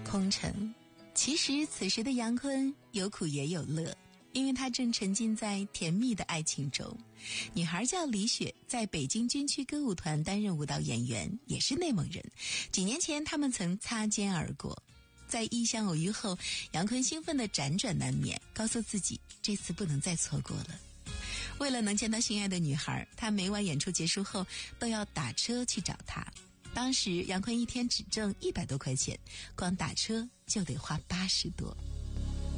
空城。其实此时的杨坤有苦也有乐，因为他正沉浸在甜蜜的爱情中。女孩叫李雪，在北京军区歌舞团担任舞蹈演员，也是内蒙人。几年前他们曾擦肩而过，在异乡偶遇后，杨坤兴奋地辗转难眠，告诉自己这次不能再错过了。为了能见到心爱的女孩，他每晚演出结束后都要打车去找她。当时杨坤一天只挣100多块钱，光打车就得花80多。